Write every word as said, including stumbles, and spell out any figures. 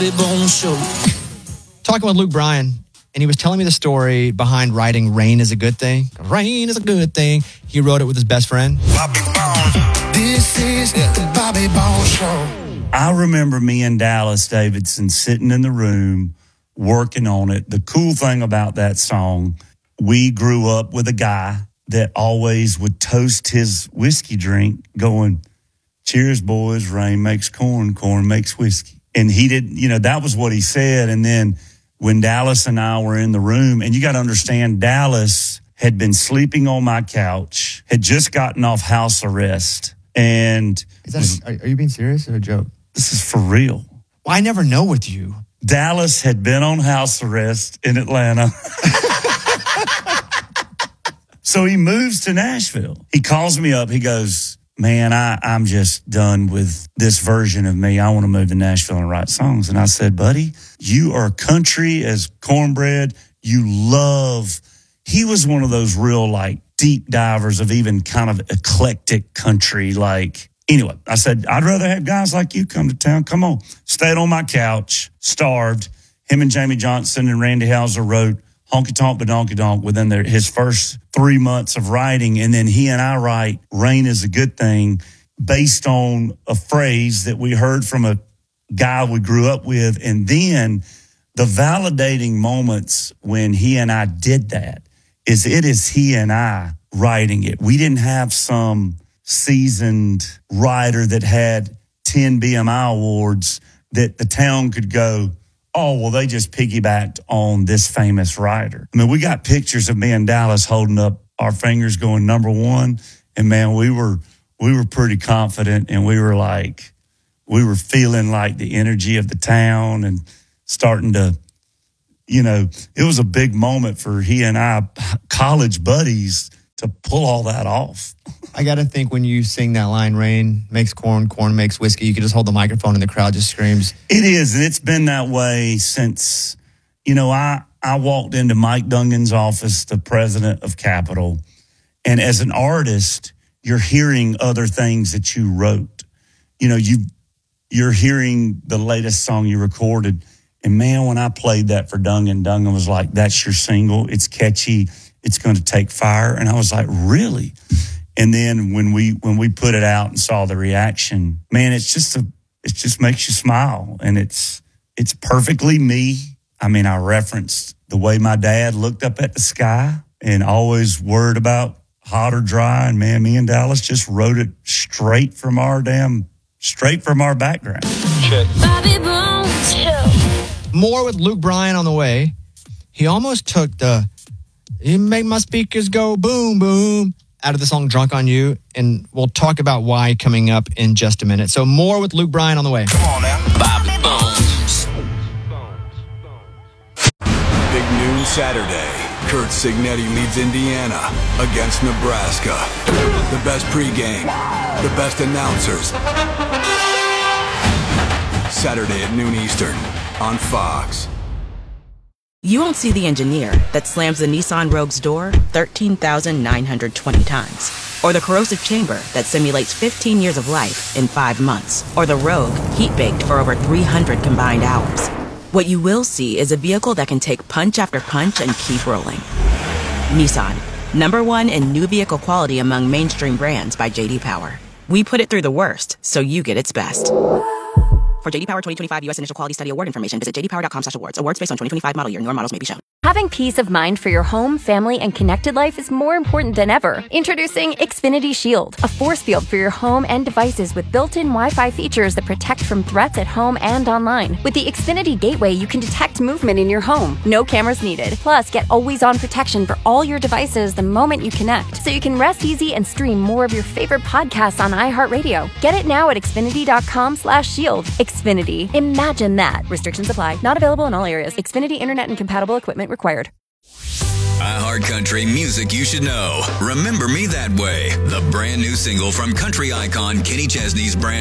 Talking with Luke Bryan, and he was telling me the story behind writing Rain is a Good Thing. Rain is a good thing. He wrote it with his best friend. Bobby Bones. This is the Bobby Bones Show. I remember me and Dallas Davidson sitting in the room working on it. The cool thing about that song, we grew up with a guy that always would toast his whiskey drink going, cheers, boys, rain makes corn, corn makes whiskey. And he didn't, you know, that was what he said. And then when Dallas and I were in the room, and you got to understand, Dallas had been sleeping on my couch, had just gotten off house arrest. And Is that was, a, are you being serious or a joke? This is for real. Well, I never know with you. Dallas had been on house arrest in Atlanta. So he moves to Nashville. He calls me up. He goes, man, I, I'm just done with this version of me. I want to move to Nashville and write songs. And I said, buddy, you are country as cornbread. You love. He was one of those real, like, deep divers of even kind of eclectic country. Like, anyway, I said, I'd rather have guys like you come to town. Come on. Stayed on my couch, starved. Him and Jamie Johnson and Randy Houser wrote Honky Tonk Badonky Donk within their, his first three months of writing. And then he and I write Rain is a Good Thing based on a phrase that we heard from a guy we grew up with. And then the validating moments when he and I did that is it is he and I writing it. We didn't have some seasoned writer that had ten B M I awards that the town could go, oh, well, they just piggybacked on this famous writer. I mean, we got pictures of me and Dallas holding up our fingers going number one. And, man, we were we were pretty confident, and we were like, we were feeling like the energy of the town and starting to, you know, it was a big moment for he and I, college buddies, to pull all that off. I got to think when you sing that line, rain makes corn, corn makes whiskey, you could just hold the microphone and the crowd just screams. It is, and it's been that way since, you know, I, I walked into Mike Dungan's office, the president of Capitol, and as an artist, you're hearing other things that you wrote. You know, you, you're hearing the latest song you recorded, and man, when I played that for Dungan, Dungan was like, that's your single, it's catchy, it's going to take fire. And I was like, really? And then when we when we put it out and saw the reaction, man, it's just a it just makes you smile, and it's it's perfectly me. I mean, I referenced the way my dad looked up at the sky and always worried about hot or dry. And man, me and Dallas just wrote it straight from our damn straight from our background. Bobby Bones. More with Luke Bryan on the way. He almost took the "You make my speakers go boom boom" out of the song Drunk on You, and we'll talk about why coming up in just a minute. So more with Luke Bryan on the way. Come on now. Bobby Bones. Big noon Saturday. Kurt Signetti leads Indiana against Nebraska. The best pregame, the best announcers. Saturday at noon Eastern on Fox. You won't see the engineer that slams the Nissan Rogue's door thirteen thousand nine hundred twenty times. Or the corrosive chamber that simulates fifteen years of life in five months. Or the Rogue heat-baked for over three hundred combined hours. What you will see is a vehicle that can take punch after punch and keep rolling. Nissan, number one in new vehicle quality among mainstream brands by J D Power. We put it through the worst, so you get its best. For J D Power twenty twenty-five U S Initial Quality Study Award information, visit j d power dot com slash awards. Awards based on twenty twenty-five model year. Newer models may be shown. Having peace of mind for your home, family, and connected life is more important than ever. Introducing Xfinity Shield, a force field for your home and devices with built-in Wi-Fi features that protect from threats at home and online. With the Xfinity Gateway, you can detect movement in your home. No cameras needed. Plus, get always-on protection for all your devices the moment you connect, so you can rest easy and stream more of your favorite podcasts on iHeartRadio. Get it now at xfinity dot com slash shield. Xfinity. Imagine that. Restrictions apply. Not available in all areas. Xfinity Internet and compatible equipment required. iHeartCountry music you should know. Remember Me That Way, the brand new single from country icon Kenny Chesney's brand